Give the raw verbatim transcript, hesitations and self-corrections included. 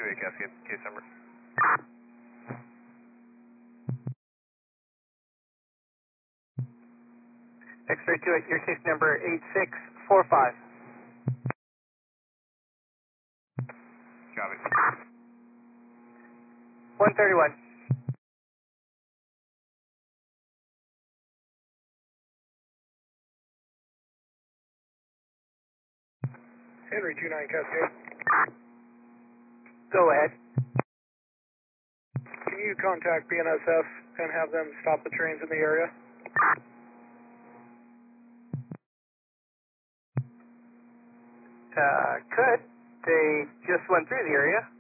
two eight Cascade, case number. X-ray two eight, your case number eight six four five. Copy. one thirty-one. Henry two nine Cascade. Go ahead. Can you contact B N S F and have them stop the trains in the area? Uh, could. They just went through the area.